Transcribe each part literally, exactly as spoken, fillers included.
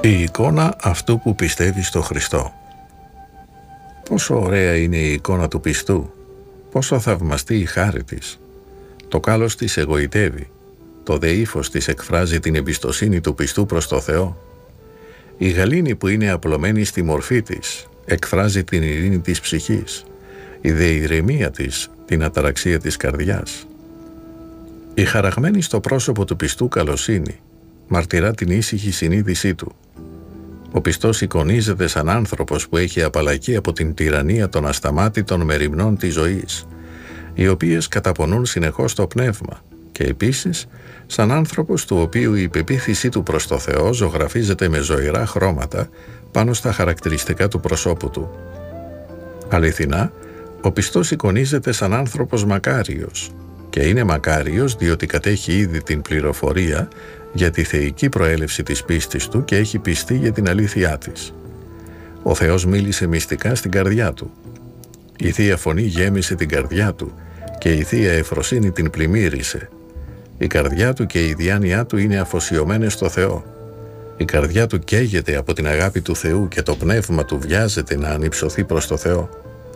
Η εικόνα αυτού που πιστεύει στο Χριστό. Πόσο ωραία είναι η εικόνα του πιστού, πόσο θαυμαστή η χάρη της. Το κάλος της εγωιτεύει, το δε ύφος της εκφράζει την εμπιστοσύνη του πιστού προς το Θεό. Η γαλήνη που είναι απλωμένη στη μορφή της εκφράζει την ειρήνη της ψυχής, η δε ηρεμία της την αταραξία της καρδιάς. Η χαραγμένη στο πρόσωπο του πιστού καλοσύνη μαρτυρά την ήσυχη συνείδησή του. Ο πιστός εικονίζεται σαν άνθρωπος που έχει απαλλαγεί από την τυραννία των ασταμάτητων μεριμνών της ζωής, οι οποίες καταπονούν συνεχώς το πνεύμα, και επίσης σαν άνθρωπος του οποίου η πεποίθησή του προς το Θεό ζωγραφίζεται με ζωηρά χρώματα πάνω στα χαρακτηριστικά του προσώπου του. Αληθινά, ο πιστός εικονίζεται σαν άνθρωπος μακάριος, και είναι μακάριος διότι κατέχει ήδη την πληροφορία για τη θεϊκή προέλευση της πίστης του και έχει πιστεί για την αλήθειά της. Ο Θεός μίλησε μυστικά στην καρδιά του. Η Θεία Φωνή γέμισε την καρδιά του και η Θεία Ευφροσύνη την πλημμύρισε. Η καρδιά του και η διάνοιά του είναι αφοσιωμένες στο Θεό. Η καρδιά του καίγεται από την αγάπη του Θεού και το πνεύμα του βιάζεται να ανυψωθεί προς το Θεό.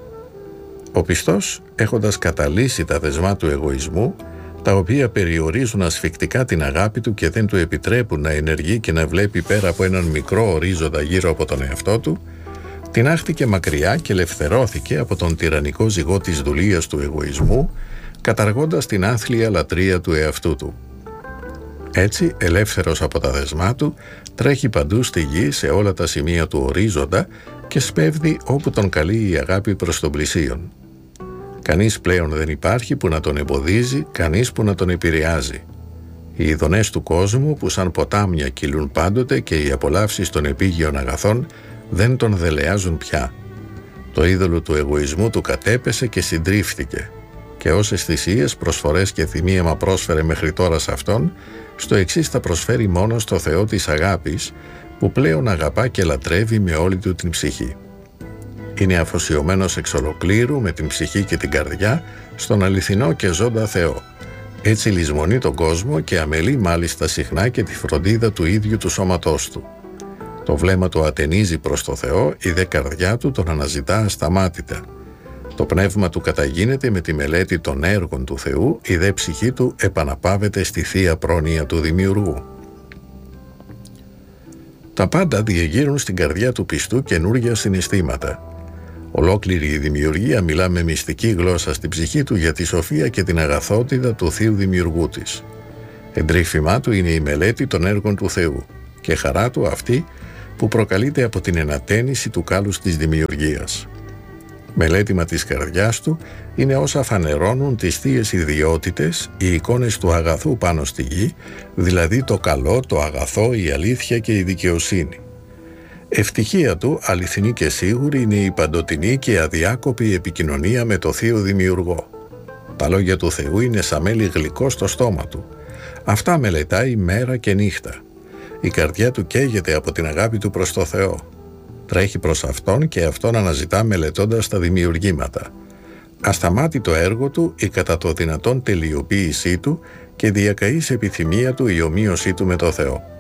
Ο πιστός, έχοντας καταλύσει τα δεσμά του εγωισμού, τα οποία περιορίζουν ασφικτικά την αγάπη του και δεν του επιτρέπουν να ενεργεί και να βλέπει πέρα από έναν μικρό ορίζοντα γύρω από τον εαυτό του, τινάχτηκε μακριά και ελευθερώθηκε από τον τυραννικό ζυγό της δουλείας του εγωισμού, καταργώντας την άθλια λατρεία του εαυτού του. Έτσι, ελεύθερος από τα δεσμά του, τρέχει παντού στη γη σε όλα τα σημεία του ορίζοντα και σπέβδει όπου τον καλεί η αγάπη προς τον πλησίον. Κανείς πλέον δεν υπάρχει που να τον εμποδίζει, κανείς που να τον επηρεάζει. Οι ειδονές του κόσμου που σαν ποτάμια κυλούν πάντοτε και οι απολαύσεις των επίγειων αγαθών δεν τον δελεάζουν πια. Το είδωλο του εγωισμού του κατέπεσε και συντρίφθηκε, και όσες θυσίες, προσφορές και θυμίαμα πρόσφερε μέχρι τώρα σε αυτόν, στο εξής θα προσφέρει μόνο στο Θεό της αγάπης, που πλέον αγαπά και λατρεύει με όλη του την ψυχή. Είναι αφοσιωμένος εξ ολοκλήρου με την ψυχή και την καρδιά στον αληθινό και ζώντα Θεό. Έτσι λησμονεί τον κόσμο και αμελεί μάλιστα συχνά και τη φροντίδα του ίδιου του σώματός του. Το βλέμμα του ατενίζει προς το Θεό, η δε καρδιά του τον αναζητά ασταμάτητα. Το πνεύμα του καταγίνεται με τη μελέτη των έργων του Θεού, η δε ψυχή του επαναπάβεται στη θεία πρόνοια του Δημιουργού. Τα πάντα διεγείρουν στην καρδιά του πιστού καινούργια συναισθήματα. Ολόκληρη η δημιουργία μιλά με μυστική γλώσσα στην ψυχή του για τη σοφία και την αγαθότητα του Θείου Δημιουργού της. Εντρύφημά του είναι η μελέτη των έργων του Θεού και χαρά του αυτή που προκαλείται από την ενατένιση του κάλους της δημιουργίας. Μελέτημα της καρδιάς του είναι όσα φανερώνουν τις θείες ιδιότητες, οι εικόνες του αγαθού πάνω στη γη, δηλαδή το καλό, το αγαθό, η αλήθεια και η δικαιοσύνη. Ευτυχία του, αληθινή και σίγουρη, είναι η παντοτινή και αδιάκοπη επικοινωνία με το Θείο Δημιουργό. Τα λόγια του Θεού είναι σαν μέλι γλυκό στο στόμα του. Αυτά μελετάει μέρα και νύχτα. Η καρδιά του καίγεται από την αγάπη του προς το Θεό. Τρέχει προς Αυτόν και Αυτόν αναζητά μελετώντας τα δημιουργήματα. Ασταμάτητο έργο του, η κατά το δυνατόν τελειοποίησή του και διακαής επιθυμία του η ομοίωσή του με το Θεό.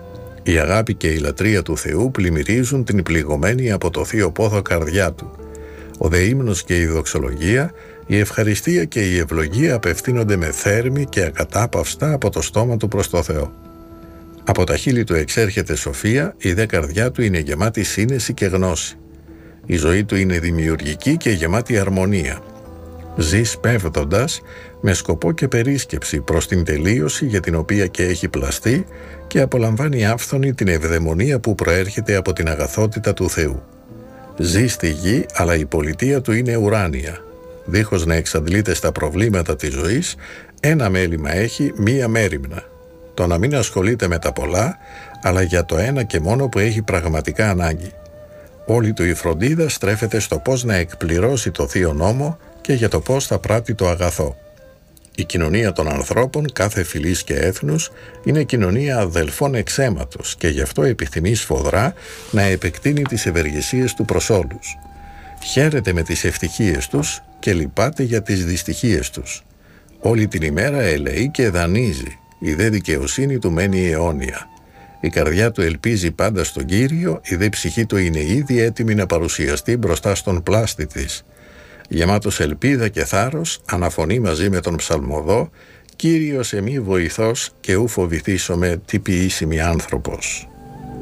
Η αγάπη και η λατρεία του Θεού πλημμυρίζουν την πληγωμένη από το θείο πόθο καρδιά του. Ο δε ύμνος και η δοξολογία, η ευχαριστία και η ευλογία απευθύνονται με θέρμη και ακατάπαυστα από το στόμα του προς το Θεό. Από τα χείλη του εξέρχεται σοφία, η δε καρδιά του είναι γεμάτη σύνεση και γνώση. Η ζωή του είναι δημιουργική και γεμάτη αρμονία. Ζει σπέβδοντας με σκοπό και περίσκεψη προς την τελείωση για την οποία και έχει πλαστεί και απολαμβάνει άφθονη την ευδαιμονία που προέρχεται από την αγαθότητα του Θεού. Ζει στη γη, αλλά η πολιτεία του είναι ουράνια. Δίχως να εξαντλείται στα προβλήματα της ζωής, ένα μέλημα έχει, μία μέριμνα. Το να μην ασχολείται με τα πολλά, αλλά για το ένα και μόνο που έχει πραγματικά ανάγκη. Όλη του η φροντίδα στρέφεται στο πώς να εκπληρώσει το Θείο Νόμο και για το πώς θα πράττει το αγαθό. Η κοινωνία των ανθρώπων κάθε φυλής και έθνους είναι κοινωνία αδελφών εξ αίματος και γι' αυτό επιθυμεί σφοδρά να επεκτείνει τις ευεργεσίες του προς όλους. Χαίρεται με τις ευτυχίες τους και λυπάται για τις δυστυχίες τους. Όλη την ημέρα ελεεί και δανείζει, η δε δικαιοσύνη του μένει αιώνια. Η καρδιά του ελπίζει πάντα στον Κύριο, η δε ψυχή του είναι ήδη έτοιμη να παρουσιαστεί μπροστά στον πλάστη της. Γεμάτος ελπίδα και θάρρος, αναφωνεί μαζί με τον ψαλμοδό: «Κύριος εμή βοηθός και ου φοβηθήσομαι τι ποιήσιμη άνθρωπος».